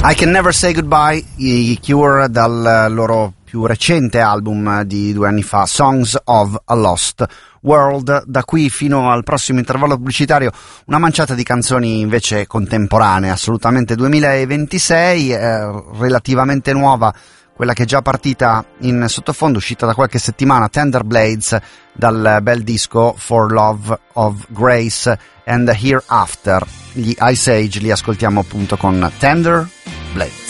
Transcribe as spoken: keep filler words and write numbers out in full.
I Can Never Say Goodbye, i Cure, dal loro più recente album di due anni fa, Songs of a Lost World. Da qui fino al prossimo intervallo pubblicitario una manciata di canzoni invece contemporanee, assolutamente duemilaventisei, eh, relativamente nuova, quella che è già partita in sottofondo, uscita da qualche settimana, Tender Blades, dal bel disco For Love of Grace and Hereafter. Gli Ice Age li ascoltiamo appunto con Tender Blades.